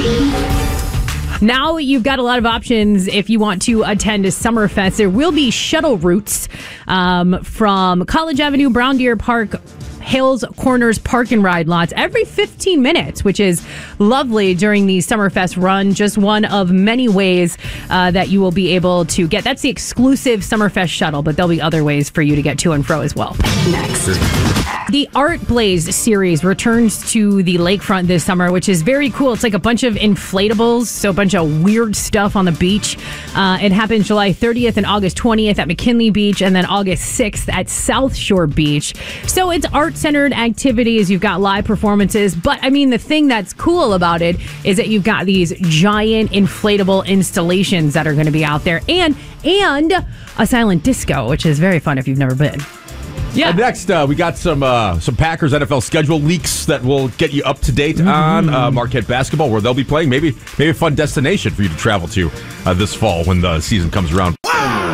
Now you've got a lot of options if you want to attend a Summerfest. There will be shuttle routes from College Avenue, Brown Deer Park, Hales Corners Park and Ride lots every 15 minutes, which is lovely during the Summerfest run. Just one of many ways that you will be able to get. That's the exclusive Summerfest shuttle, but there'll be other ways for you to get to and fro as well. Next. The Art Blaze series returns to the lakefront this summer, which is very cool. It's like a bunch of inflatables, so a bunch of weird stuff on the beach. It happens July 30th and August 20th at McKinley Beach, and then August 6th at South Shore Beach. So it's art-centered activities. You've got live performances, but I mean, the thing that's cool about it is that you've got these giant inflatable installations that are going to be out there, and a silent disco, which is very fun if you've never been. Yeah. Next, we got some Packers NFL schedule leaks that will get you up to date on Marquette basketball, where they'll be playing. Maybe a fun destination for you to travel to this fall when the season comes around.